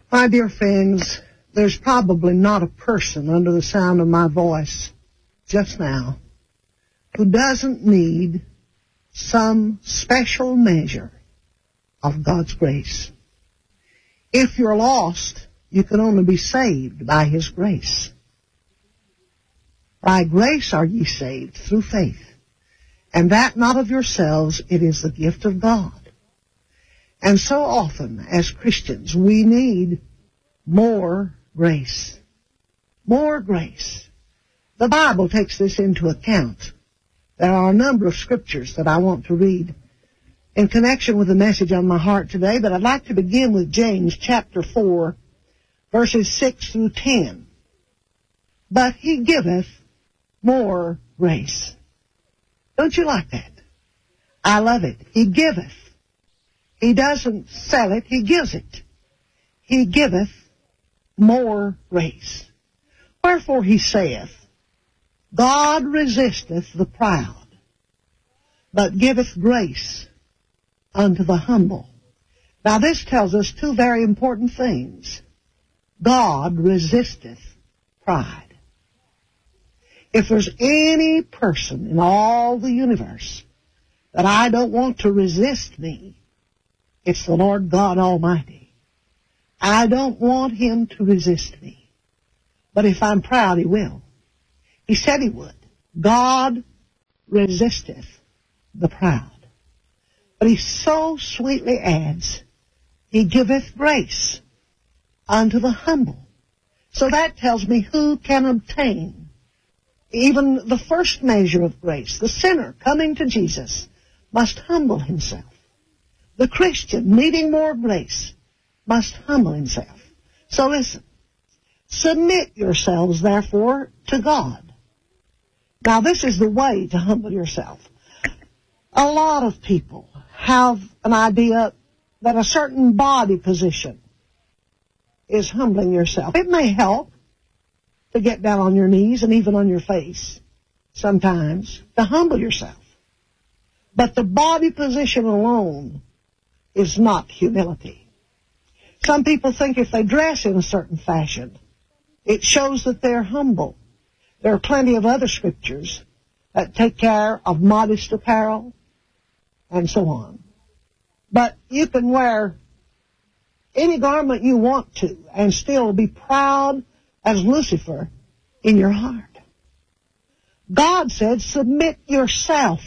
My dear friends, there's probably not a person under the sound of my voice just now who doesn't need some special measure of God's grace. If you're lost, you can only be saved by His grace. By grace are ye saved through faith, and that not of yourselves, it is the gift of God. And so often, as Christians, we need more grace. More grace. The Bible takes this into account. There are a number of scriptures that I want to read in connection with the message on my heart today, but I'd like to begin with James chapter 4, verses 6 through 10. But He giveth more grace. Don't you like that? I love it. He giveth. He doesn't sell it, He gives it. He giveth more grace. Wherefore He saith, God resisteth the proud, but giveth grace unto the humble. Now this tells us two very important things. God resisteth pride. If there's any person in all the universe that I don't want to resist me, it's the Lord God Almighty. I don't want Him to resist me. But if I'm proud, He will. He said He would. God resisteth the proud. But He so sweetly adds, He giveth grace unto the humble. So that tells me who can obtain even the first measure of grace. The sinner coming to Jesus must humble himself. The Christian needing more grace must humble himself. So listen. Submit yourselves, therefore, to God. Now, this is the way to humble yourself. A lot of people have an idea that a certain body position is humbling yourself. It may help to get down on your knees and even on your face sometimes to humble yourself. But the body position alone is not humility. Some people think if they dress in a certain fashion, it shows that they're humble. There are plenty of other scriptures that take care of modest apparel and so on. But you can wear any garment you want to and still be proud as Lucifer in your heart. God said, submit yourself.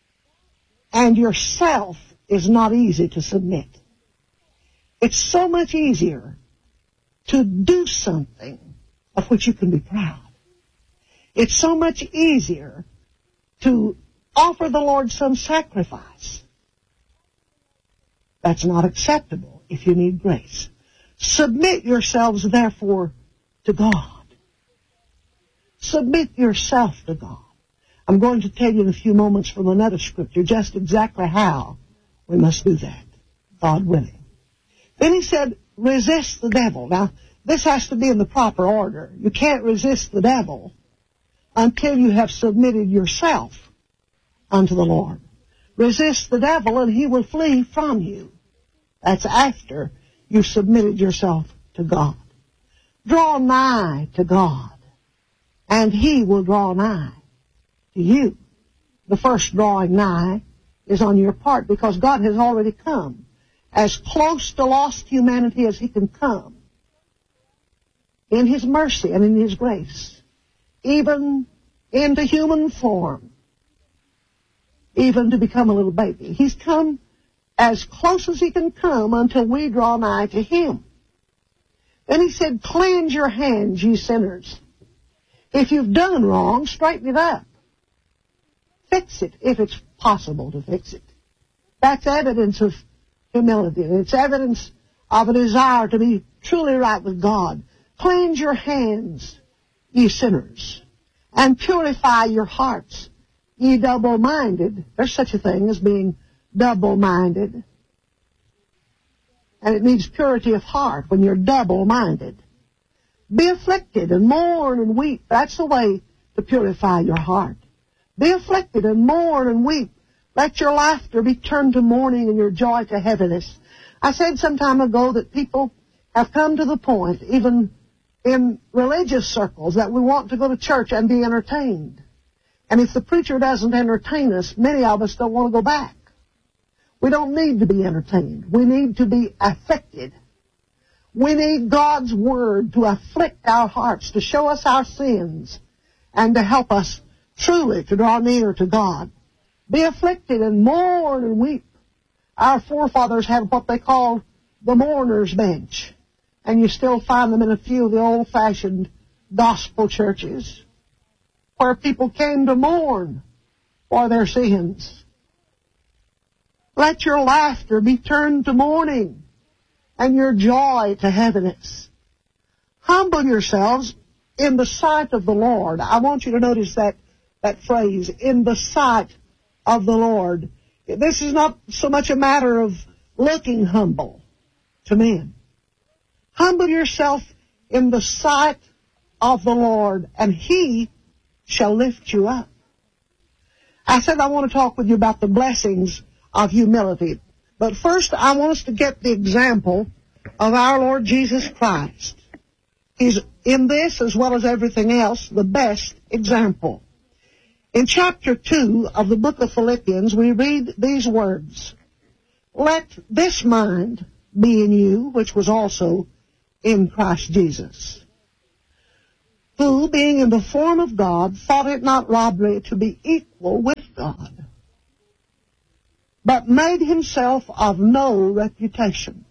And yourself is not easy to submit. It's so much easier to do something of which you can be proud. It's so much easier to offer the Lord some sacrifice. That's not acceptable if you need grace. Submit yourselves, therefore, to God. Submit yourself to God. I'm going to tell you in a few moments from another scripture just exactly how we must do that, God willing. Then He said, resist the devil. Now, this has to be in the proper order. You can't resist the devil until you have submitted yourself unto the Lord. Resist the devil and he will flee from you. That's after you've submitted yourself to God. Draw nigh to God, and He will draw nigh to you. The first drawing nigh is on your part because God has already come as close to lost humanity as He can come in His mercy and in His grace, even into human form, even to become a little baby. He's come as close as He can come until we draw nigh to Him. Then He said, cleanse your hands, ye sinners. If you've done wrong, straighten it up. Fix it, if it's possible to fix it. That's evidence of humility. It's evidence of a desire to be truly right with God. Cleanse your hands, ye sinners, and purify your hearts, ye double-minded. There's such a thing as being double-minded. And it needs purity of heart when you're double-minded. Be afflicted and mourn and weep. That's the way to purify your heart. Be afflicted and mourn and weep. Let your laughter be turned to mourning and your joy to heaviness. I said some time ago that people have come to the point, even in religious circles, that we want to go to church and be entertained. And if the preacher doesn't entertain us, many of us don't want to go back. We don't need to be entertained. We need to be affected. We need God's Word to afflict our hearts, to show us our sins, and to help us truly to draw near to God. Be afflicted and mourn and weep. Our forefathers had what they called the mourner's bench. And you still find them in a few of the old-fashioned gospel churches where people came to mourn for their sins. Let your laughter be turned to mourning and your joy to heaviness. Humble yourselves in the sight of the Lord. I want you to notice that phrase, in the sight of the Lord. This is not so much a matter of looking humble to men. Humble yourself in the sight of the Lord, and He shall lift you up. I said I want to talk with you about the blessings of humility. But first, I want us to get the example of our Lord Jesus Christ. He's, in this as well as everything else, the best example. In chapter 2 of the book of Philippians, we read these words, "Let this mind be in you, which was also in Christ Jesus, who, being in the form of God, thought it not robbery to be equal with God, but made himself of no reputation,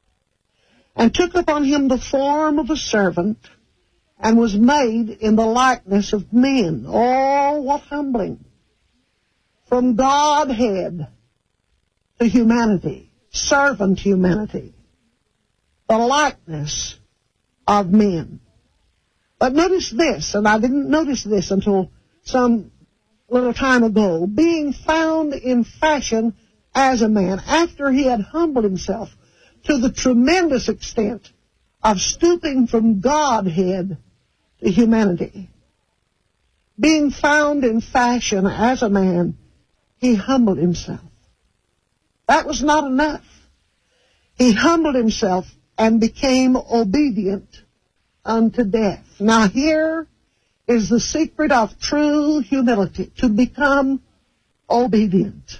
and took upon him the form of a servant, and was made in the likeness of men." Oh, what humbling! From Godhead to humanity, servant humanity, the likeness of men. But notice this, and I didn't notice this until some little time ago, being found in fashion as a man, after he had humbled himself to the tremendous extent of stooping from Godhead to humanity. Being found in fashion as a man, he humbled himself. That was not enough. He humbled himself and became obedient unto death. Now here is the secret of true humility, to become obedient.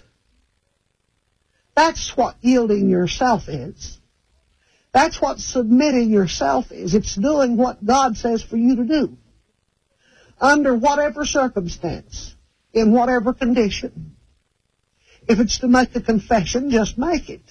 That's what yielding yourself is. That's what submitting yourself is. It's doing what God says for you to do. Under whatever circumstance, in whatever condition. If it's to make a confession, just make it.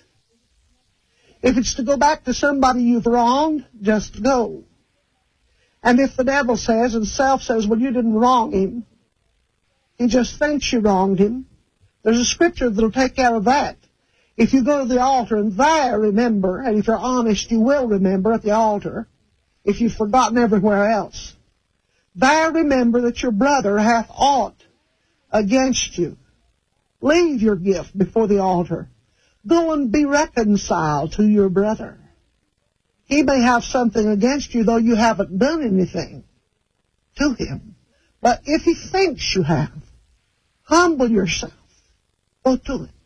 If it's to go back to somebody you've wronged, just go. And if the devil says, and self says, well, you didn't wrong him, he just thinks you wronged him, there's a scripture that'll take care of that. If you go to the altar and there remember, and if you're honest, you will remember at the altar, if you've forgotten everywhere else, there remember that your brother hath aught against you. Leave your gift before the altar. Go and be reconciled to your brother. He may have something against you, though you haven't done anything to him. But if he thinks you have, humble yourself. Go to it.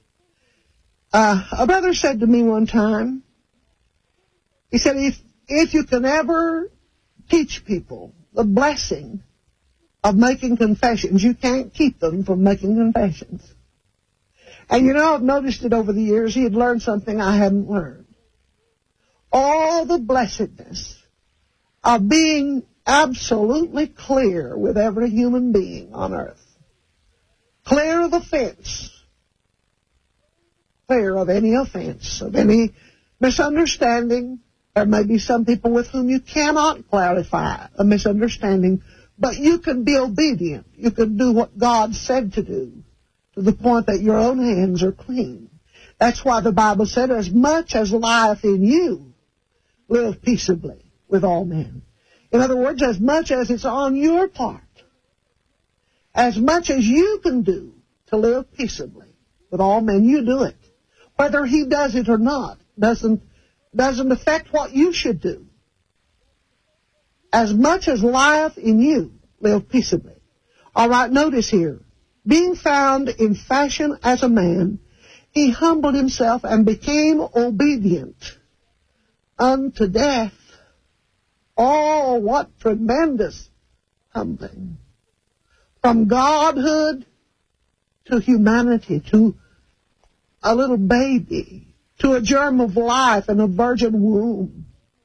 A brother said to me one time, he said, if you can ever teach people the blessing of making confessions, you can't keep them from making confessions. And you know, I've noticed it over the years. He had learned something I hadn't learned. All the blessedness of being absolutely clear with every human being on earth. Clear of offense. Clear of any offense, of any misunderstanding. There may be some people with whom you cannot clarify a misunderstanding, but you can be obedient. You can do what God said to do, to the point that your own hands are clean. That's why the Bible said, as much as lieth in you, live peaceably with all men. In other words, as much as it's on your part, as much as you can do to live peaceably with all men, you do it. Whether he does it or not doesn't affect what you should do. As much as lieth in you, live peaceably. All right, notice here. Being found in fashion as a man, he humbled himself and became obedient unto death. Oh, what tremendous humbling. From godhood to humanity, to a little baby, to a germ of life in a virgin womb.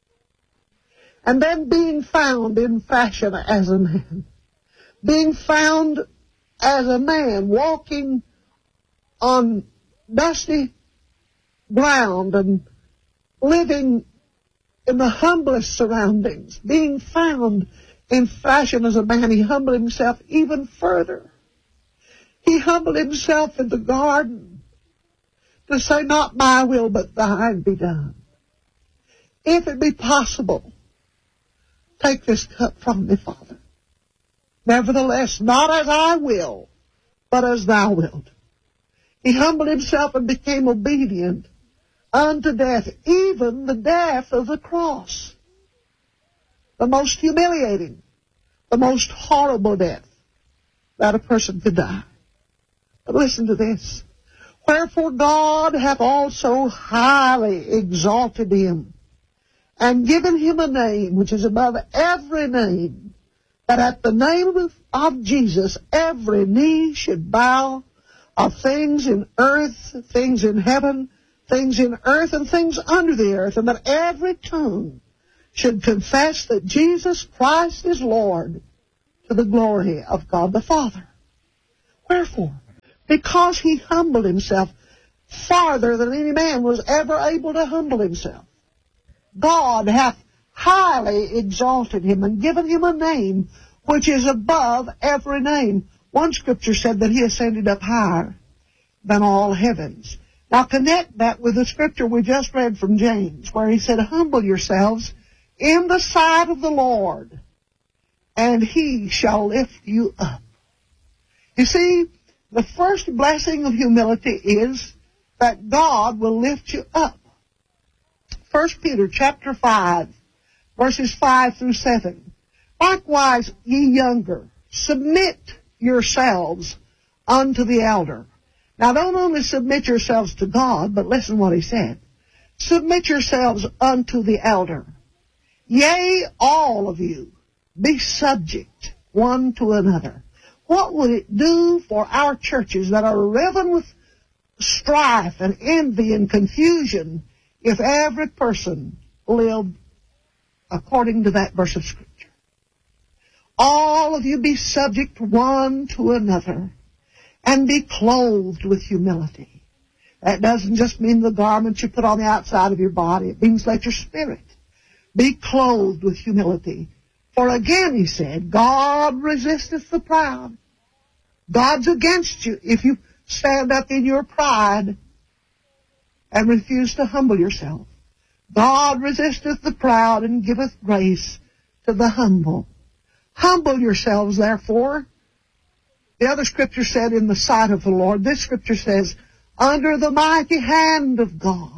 And then being found in fashion as a man. Being found as a man, walking on dusty ground and living in the humblest surroundings. Being found in fashion as a man, he humbled himself even further. He humbled himself in the garden to say, not my will, but thine be done. If it be possible, take this cup from me, Father. Nevertheless, not as I will, but as thou wilt. He humbled himself and became obedient unto death, even the death of the cross. The most humiliating, the most horrible death that a person could die. But listen to this. Wherefore God hath also highly exalted him, and given him a name which is above every name, that at the name of Jesus every knee should bow, of things in earth, things in heaven, things in earth, and things under the earth, and that every tongue should confess that Jesus Christ is Lord, to the glory of God the Father. Wherefore? Because he humbled himself farther than any man was ever able to humble himself. God hath highly exalted him and given him a name which is above every name. One scripture said that he ascended up higher than all heavens. Now connect that with the scripture we just read from James, where he said, humble yourselves in the sight of the Lord, and he shall lift you up. You see, the first blessing of humility is that God will lift you up. 1 Peter chapter 5, verses 5 through 7. Likewise, ye younger, submit yourselves unto the elder. Now, don't only submit yourselves to God, but listen what he said. Submit yourselves unto the elder. Yea, all of you, be subject one to another. What would it do for our churches that are riven with strife and envy and confusion if every person lived according to that verse of Scripture? All of you be subject one to another, and be clothed with humility. That doesn't just mean the garments you put on the outside of your body. It means let your spirit be clothed with humility. For again, he said, God resisteth the proud. God's against you if you stand up in your pride and refuse to humble yourself. God resisteth the proud and giveth grace to the humble. Humble yourselves, therefore. The other scripture said, in the sight of the Lord. This scripture says, under the mighty hand of God.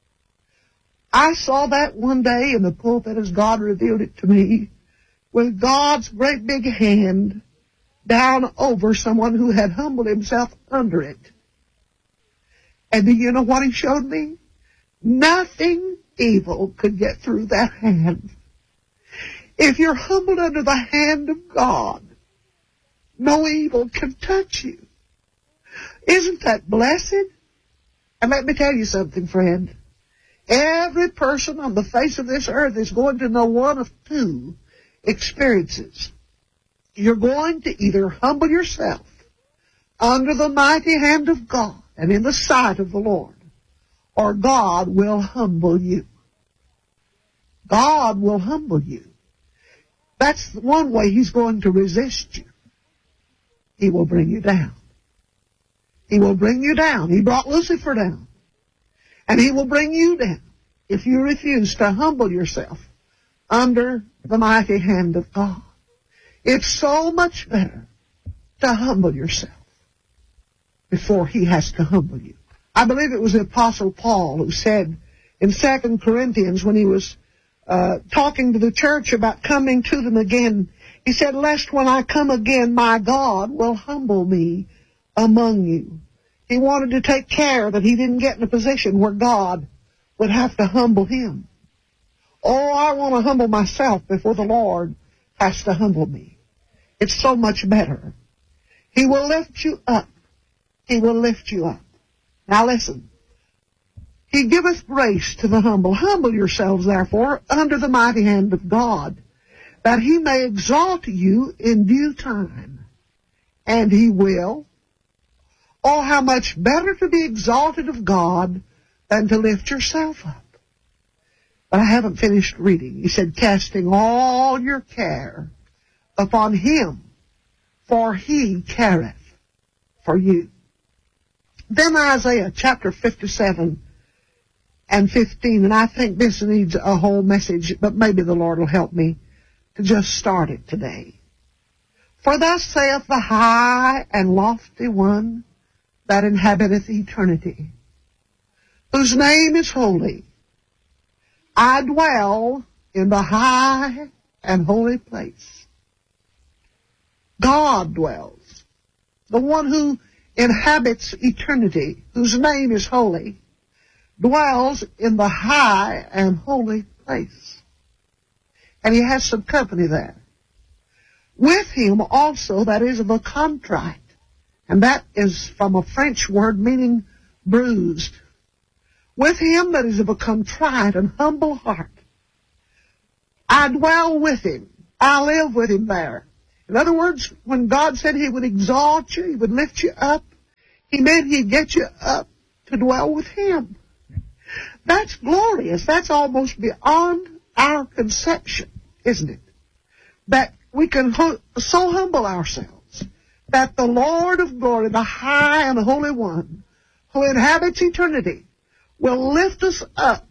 I saw that one day in the pulpit as God revealed it to me, with God's great big hand down over someone who had humbled himself under it. And do you know what he showed me? Nothing evil could get through that hand. If you're humbled under the hand of God, no evil can touch you. Isn't that blessed? And let me tell you something, friend. Every person on the face of this earth is going to know one of two experiences. You're going to either humble yourself under the mighty hand of God and in the sight of the Lord, or God will humble you. God will humble you. That's one way he's going to resist you. He will bring you down. He will bring you down. He brought Lucifer down. And he will bring you down if you refuse to humble yourself under the mighty hand of God. It's so much better to humble yourself before he has to humble you. I believe it was the Apostle Paul who said in 2 Corinthians when he was talking to the church about coming to them again, he said, lest when I come again, my God will humble me among you. He wanted to take care that he didn't get in a position where God would have to humble him. Oh, I want to humble myself before the Lord has to humble me. It's so much better. He will lift you up. He will lift you up. Now listen. He giveth grace to the humble. Humble yourselves, therefore, under the mighty hand of God, that he may exalt you in due time. And he will. Oh, how much better to be exalted of God than to lift yourself up. But I haven't finished reading. He said, casting all your care upon him, for he careth for you. Then Isaiah chapter 57 and 15, and I think this needs a whole message, but maybe the Lord will help me to just start it today. For thus saith the high and lofty one that inhabiteth eternity, whose name is holy. I dwell in the high and holy place. God dwells. The one who inhabits eternity, whose name is holy, dwells in the high and holy place. And he has some company there. With him also that is of a contrite. And that is from a French word meaning bruised. With him that is of a contrite and humble heart. I dwell with him. I live with him there. In other words, when God said he would exalt you, he would lift you up, he meant he'd get you up to dwell with him. That's glorious. That's almost beyond our conception, isn't it? That we can so humble ourselves that the Lord of glory, the high and holy one, who inhabits eternity, will lift us up,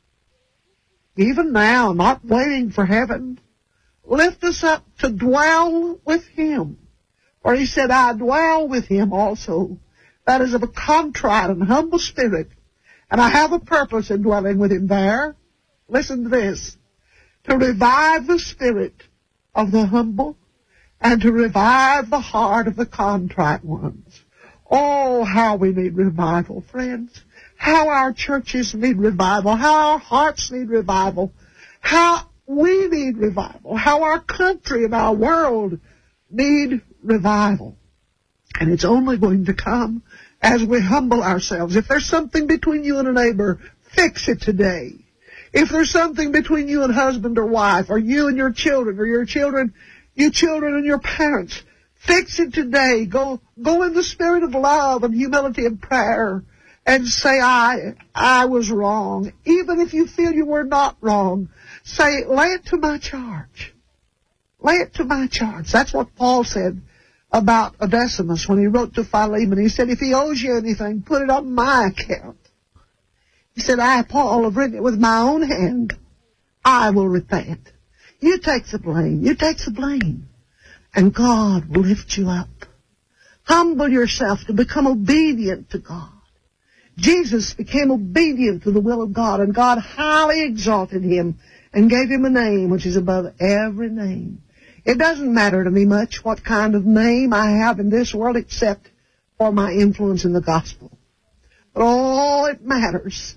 even now, not waiting for heaven. Lift us up to dwell with him. For he said, I dwell with him also. That is of a contrite and humble spirit. And I have a purpose in dwelling with him there. Listen to this. To revive the spirit of the humble and to revive the heart of the contrite ones. Oh, how we need revival, friends. How our churches need revival. How our hearts need revival. How we need revival. How our country and our world need revival. And it's only going to come as we humble ourselves. If there's something between you and a neighbor, fix it today. If there's something between you and husband or wife, or you and your children, or your children, you children and your parents, fix it today. Go in the spirit of love and humility and prayer and say, I was wrong. Even if you feel you were not wrong, say, lay it to my charge. Lay it to my charge. That's what Paul said about Onesimus when he wrote to Philemon. He said, if he owes you anything, put it on my account. He said, I, Paul, have written it with my own hand. I will repay it. You take the blame. You take the blame. And God will lift you up. Humble yourself to become obedient to God. Jesus became obedient to the will of God, and God highly exalted him and gave him a name which is above every name. It doesn't matter to me much what kind of name I have in this world except for my influence in the gospel. But all it matters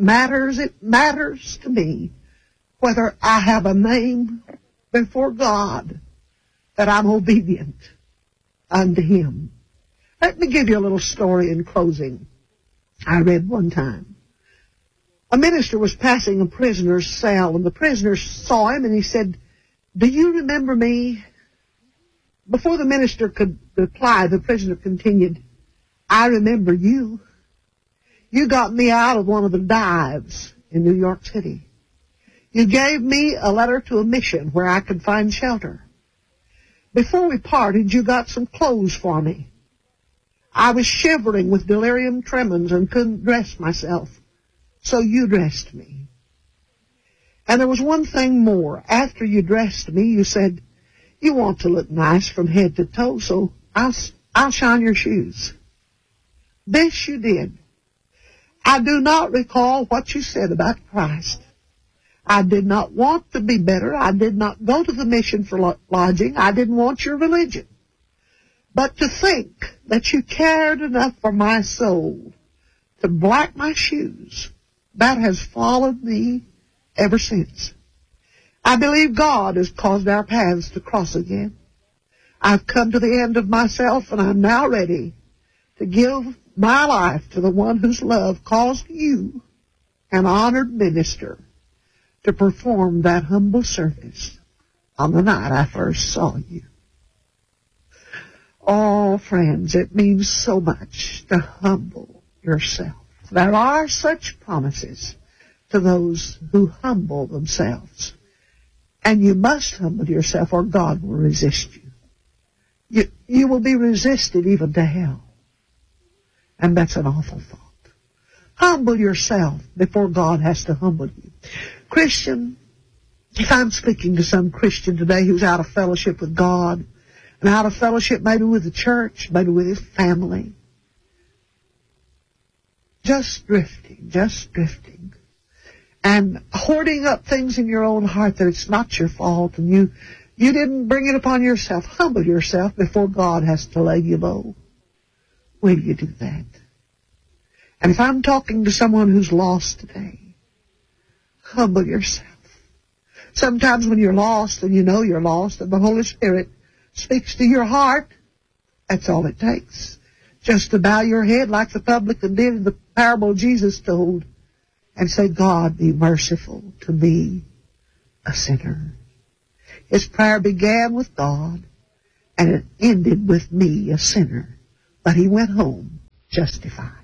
to me whether I have a name before God that I'm obedient unto him. Let me give you a little story in closing. I read one time. A minister was passing a prisoner's cell, and the prisoner saw him, and he said, do you remember me? Before the minister could reply, the prisoner continued, I remember you. You got me out of one of the dives in New York City. You gave me a letter to a mission where I could find shelter. Before we parted, you got some clothes for me. I was shivering with delirium tremens and couldn't dress myself, so you dressed me. And there was one thing more. After you dressed me, you said, you want to look nice from head to toe, so I'll shine your shoes. This you did. I do not recall what you said about Christ. I did not want to be better. I did not go to the mission for lodging. I didn't want your religion. But to think that you cared enough for my soul to black my shoes, that has followed me ever since. I believe God has caused our paths to cross again. I've come to the end of myself, and I'm now ready to give my life to the one whose love caused you, an honored minister, to perform that humble service on the night I first saw you. Oh, friends, it means so much to humble yourself. There are such promises to those who humble themselves. And you must humble yourself or God will resist you. You will be resisted even to hell. And that's an awful thought. Humble yourself before God has to humble you. Christian, if I'm speaking to some Christian today who's out of fellowship with God, and out of fellowship maybe with the church, maybe with his family, just drifting, and hoarding up things in your own heart that it's not your fault, and you didn't bring it upon yourself. Humble yourself before God has to lay you low. Will you do that? And if I'm talking to someone who's lost today, humble yourself. Sometimes when you're lost and you know you're lost and the Holy Spirit speaks to your heart, that's all it takes. Just to bow your head like the publican did in the parable Jesus told and say, God, be merciful to me, a sinner. His prayer began with God and it ended with me, a sinner. But he went home justified.